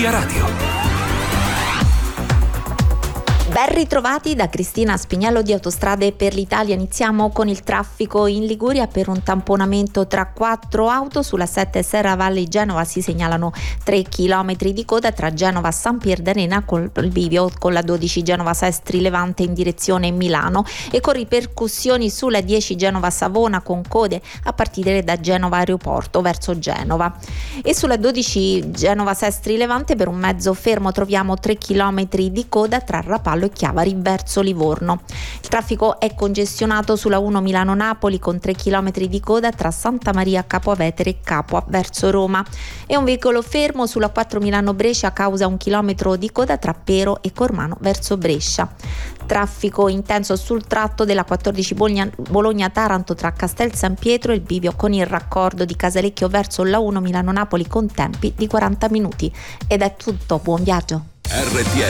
Via Radio. Ben ritrovati da Cristina Spignello di Autostrade per l'Italia. Iniziamo con il traffico in Liguria. Per un tamponamento tra 4 auto sulla 7 Serravalle Genova si segnalano 3 km di coda tra Genova San Pier d'Arena col bivio con la 12 Genova Sestri Levante in direzione Milano e con ripercussioni sulla 10 Genova Savona con code a partire da Genova Aeroporto verso Genova. E sulla 12 Genova Sestri Levante per un mezzo fermo troviamo 3 km di coda tra Rapallo e Chiavari verso Livorno. Il traffico è congestionato sulla 1 Milano-Napoli con 3 km di coda tra Santa Maria Capo Avetere e Capua verso Roma e un veicolo fermo sulla 4 Milano-Brescia causa 1 chilometro di coda tra Pero e Cormano verso Brescia. Traffico intenso sul tratto della 14 Bologna-Taranto tra Castel San Pietro e il bivio con il raccordo di Casalecchio verso la 1 Milano-Napoli con tempi di 40 minuti. Ed è tutto, buon viaggio. RTL